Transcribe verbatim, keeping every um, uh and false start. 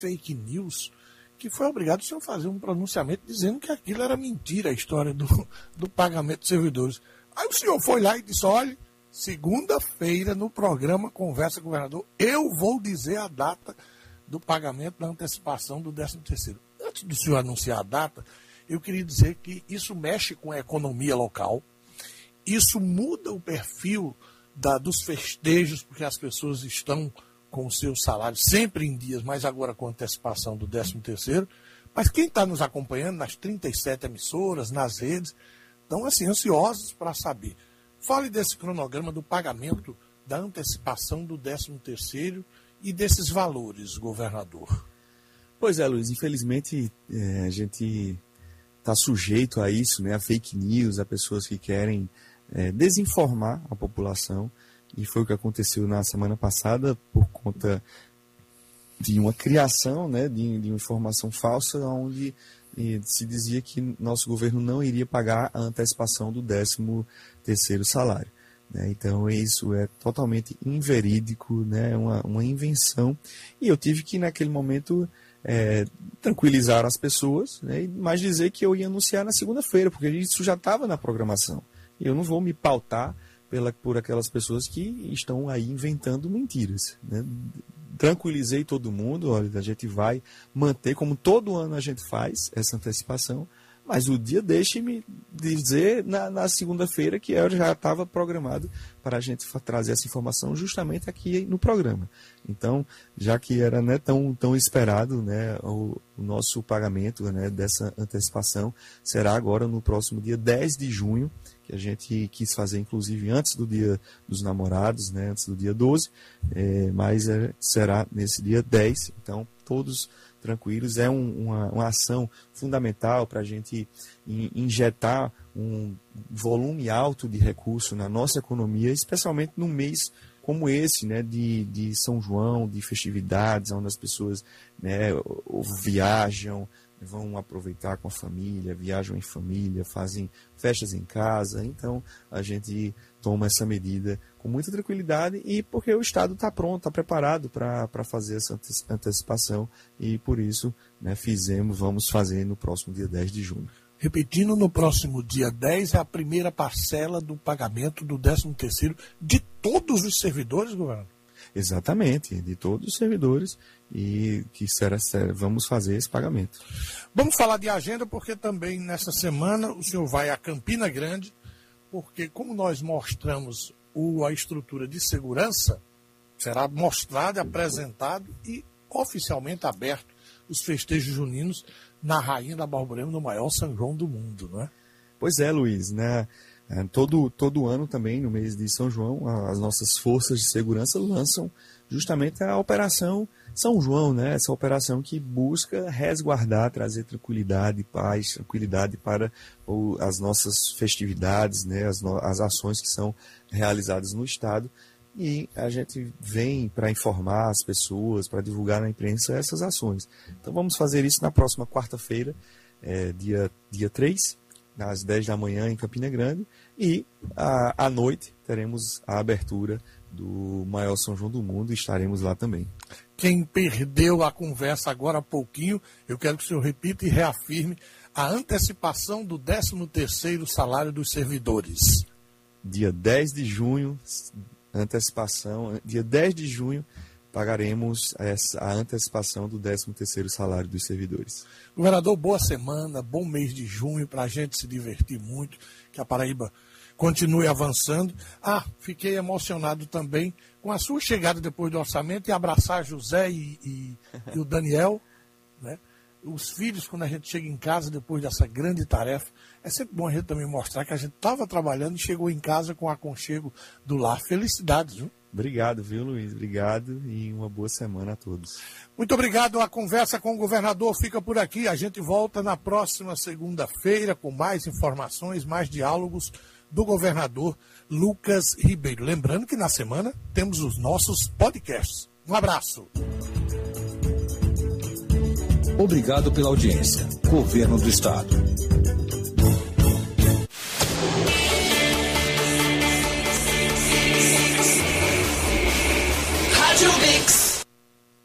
fake news, que foi obrigado o senhor a fazer um pronunciamento dizendo que aquilo era mentira, a história do, do pagamento dos servidores. Aí o senhor foi lá e disse, olha, segunda-feira no programa Conversa com o Governador, eu vou dizer a data do pagamento da antecipação do décimo terceiro. Antes do senhor anunciar a data, eu queria dizer que isso mexe com a economia local, isso muda o perfil da, dos festejos, porque as pessoas estão com o seu salário sempre em dias, mas agora com antecipação do décimo terceiro. Mas quem está nos acompanhando nas trinta e sete emissoras, nas redes, estão assim, ansiosos para saber. Fale desse cronograma do pagamento da antecipação do décimo terceiro e desses valores, governador. Pois é, Luiz, infelizmente é, a gente está sujeito a isso, né, a fake news, a pessoas que querem é, desinformar a população. E foi o que aconteceu na semana passada por conta de uma criação, né, de, de uma informação falsa, onde se dizia que nosso governo não iria pagar a antecipação do décimo terceiro salário. Né? Então isso é totalmente inverídico, né, uma, uma invenção. E eu tive que, naquele momento, é, tranquilizar as pessoas, né, mas dizer que eu ia anunciar na segunda-feira, porque isso já estava na programação. E eu não vou me pautar Pela, por aquelas pessoas que estão aí inventando mentiras. Né? Tranquilizei todo mundo, olha, a gente vai manter, como todo ano a gente faz, essa antecipação, mas o dia, deixe-me dizer, na, na segunda-feira, que eu já estava programado para a gente trazer essa informação justamente aqui no programa. Então, já que era, né, tão, tão esperado, né, o, o nosso pagamento, né, dessa antecipação será agora no próximo dia dez de junho, que a gente quis fazer, inclusive, antes do dia dos namorados, né, antes do dia doze, é, mas é, será nesse dia dez, então todos tranquilos. É um, uma, uma ação fundamental para a gente injetar um volume alto de recursos na nossa economia, especialmente num mês como esse, né, de, de São João, de festividades, onde as pessoas, né, viajam, vão aproveitar com a família, viajam em família, fazem festas em casa. Então a gente toma essa medida com muita tranquilidade, e porque o Estado está pronto, está preparado para fazer essa antecipação, e por isso, né, fizemos, vamos fazer no próximo dia dez de junho. Repetindo, no próximo dia dez é a primeira parcela do pagamento do décimo terceiro de todos os servidores, governador? Exatamente, de todos os servidores, e que será, será, vamos fazer esse pagamento. Vamos falar de agenda, porque também nessa semana o senhor vai a Campina Grande, porque como nós mostramos o, a estrutura de segurança, será mostrado, apresentado e oficialmente aberto os festejos juninos na Rainha da Borborema, no maior São João do mundo, não é? Pois é, Luiz, né? Todo, todo ano também, no mês de São João, as nossas forças de segurança lançam justamente a Operação São João, né? Essa operação que busca resguardar, trazer tranquilidade, paz, tranquilidade para o, as nossas festividades, né? As, no, as ações que são realizadas no Estado. E a gente vem para informar as pessoas, para divulgar na imprensa essas ações. Então vamos fazer isso na próxima quarta-feira, é, dia, dia três, às dez da manhã em Campina Grande, e à, à noite teremos a abertura do maior São João do mundo, e estaremos lá também. Quem perdeu a conversa agora há pouquinho, eu quero que o senhor repita e reafirme a antecipação do décimo terceiro salário dos servidores. Dia dez de junho, antecipação, dia dez de junho, pagaremos essa, a antecipação do décimo terceiro salário dos servidores. Governador, boa semana, bom mês de junho, para a gente se divertir muito, que a Paraíba continue avançando. Ah, fiquei emocionado também com a sua chegada depois do orçamento, e abraçar José e, e, e o Daniel, né? Os filhos, quando a gente chega em casa depois dessa grande tarefa. É sempre bom a gente também mostrar que a gente estava trabalhando e chegou em casa com o aconchego do lar. Felicidades, viu? Obrigado, viu, Luiz? Obrigado, e uma boa semana a todos. Muito obrigado. A conversa com o governador fica por aqui. A gente volta na próxima segunda-feira com mais informações, mais diálogos do governador Lucas Ribeiro. Lembrando que na semana temos os nossos podcasts. Um abraço. Obrigado pela audiência. Governo do Estado.